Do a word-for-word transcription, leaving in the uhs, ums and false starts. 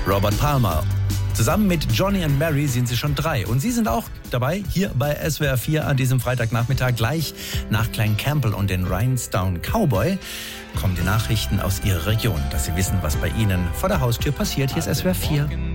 Robert Palmer. Zusammen mit Johnny and Mary sind sie schon drei. Und sie sind auch dabei hier bei S W R vier an diesem Freitagnachmittag. Gleich nach Klein Campbell und den Rhinestone Cowboy kommen die Nachrichten aus ihrer Region, dass sie wissen, was bei ihnen vor der Haustür passiert. Hier ist S W R vier.